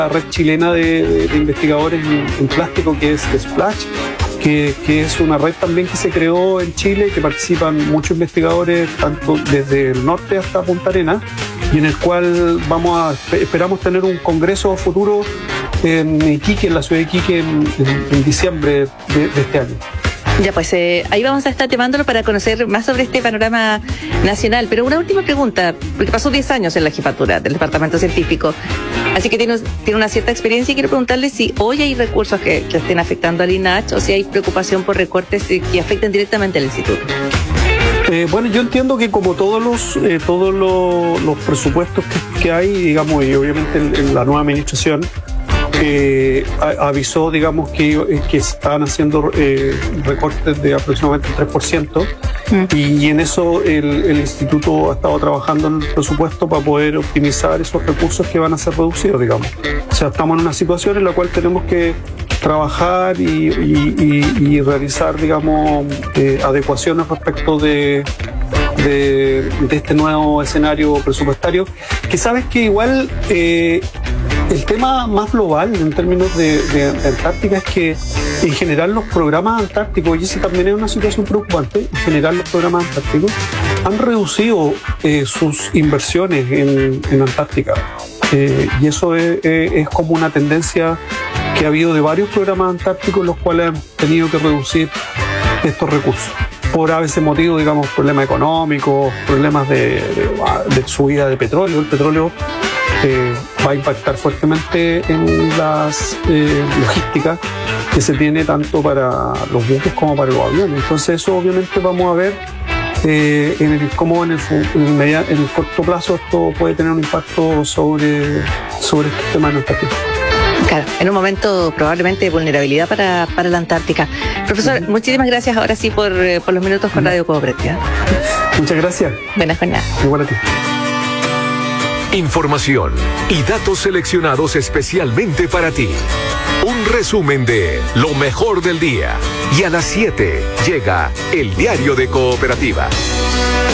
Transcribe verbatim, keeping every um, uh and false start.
la red chilena de, de, de investigadores en, en plástico, que es Splash, que, que es una red también que se creó en Chile, que participan muchos investigadores, tanto desde el norte hasta Punta Arenas, y en el cual vamos a, esperamos tener un congreso futuro en Iquique, en la ciudad de Iquique, en, en, en diciembre de, de este año. Ya, pues eh, ahí vamos a estar llamándolo para conocer más sobre este panorama nacional. Pero una última pregunta, porque pasó diez años en la jefatura del departamento científico, así que tiene, tiene una cierta experiencia, y quiero preguntarle si hoy hay recursos que, que estén afectando al I N A H o si hay preocupación por recortes que afecten directamente al instituto. Eh, bueno, yo entiendo que como todos los eh, todos los, los presupuestos que, que hay, digamos, y obviamente en, en la nueva administración, Eh, avisó, digamos, que, que están haciendo eh, recortes de aproximadamente el tres por ciento, mm. y, y en eso el, el instituto ha estado trabajando en el presupuesto para poder optimizar esos recursos que van a ser reducidos, digamos. O sea, estamos en una situación en la cual tenemos que trabajar y, y, y, y realizar, digamos, eh, adecuaciones respecto de, de, de este nuevo escenario presupuestario, que sabes que igual... Eh, El tema más global en términos de, de, de Antártica es que en general los programas antárticos, y esa también es una situación preocupante, en general los programas antárticos han reducido eh, sus inversiones en, en Antártica. Eh, y eso es, es, es como una tendencia que ha habido de varios programas antárticos los cuales han tenido que reducir estos recursos. Por a veces motivos, digamos, problemas económicos, problemas de, de, de subida de petróleo. El petróleo Eh, va a impactar fuertemente en las eh, logísticas que se tiene tanto para los buques como para los aviones. Entonces eso obviamente vamos a ver eh, en el, cómo en el, en, el media, en el corto plazo esto puede tener un impacto sobre, sobre este tema de nuestra tierra. Claro, en un momento probablemente de vulnerabilidad para, para la Antártica. Profesor, uh-huh. muchísimas gracias ahora sí por, por los minutos con Radio Cooperativa. Muchas gracias. Buenas jornadas. Igual a ti. Información y datos seleccionados especialmente para ti. Un resumen de lo mejor del día. Y a las siete llega el Diario de Cooperativa.